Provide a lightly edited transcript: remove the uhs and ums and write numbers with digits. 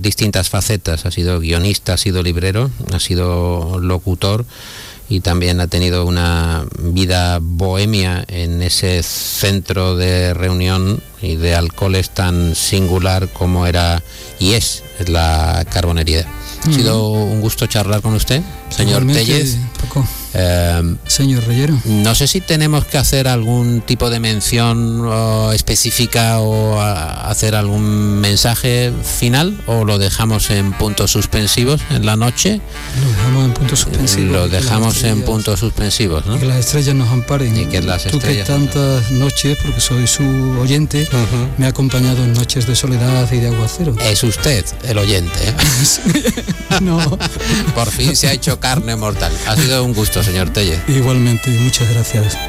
distintas facetas. Ha sido guionista, ha sido librero, ha sido locutor y también ha tenido una vida bohemia en ese centro de reunión y de alcoholes tan singular como era y es la Carbonería. Ha sido un gusto charlar con usted, señor Tellez. Señor Reyero. No sé si tenemos que hacer algún tipo de mención específica o hacer algún mensaje final, o lo dejamos en puntos suspensivos en la noche. Lo dejamos en puntos suspensivos. Lo dejamos en puntos suspensivos, ¿no? Y que las estrellas nos amparen. Y que las Tú estrellas. que tantas noches, porque soy su oyente, me ha acompañado en noches de soledad y de aguacero. Es usted el oyente, ¿eh? No. Por fin se ha hecho carne mortal. Ha sido un gusto, señor Tellez. Igualmente, muchas gracias.